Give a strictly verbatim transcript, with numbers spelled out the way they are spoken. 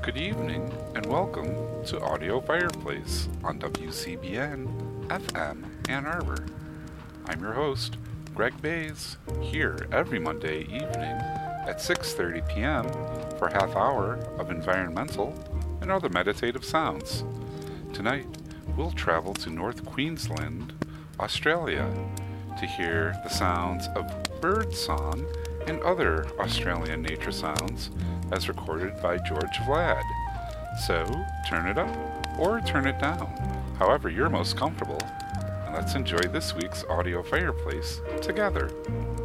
Good evening and welcome to Audio Fireplace on W C B N F M Ann Arbor. I'm your host, Greg Bays, here every Monday evening at six thirty p.m. for a half hour of environmental and other meditative sounds. Tonight, we'll travel to North Queensland, Australia, to hear the sounds of bird song and other Australian nature sounds as recorded by George Vlad. So, turn it up or turn it down, however you're most comfortable, and let's enjoy this week's audio fireplace together.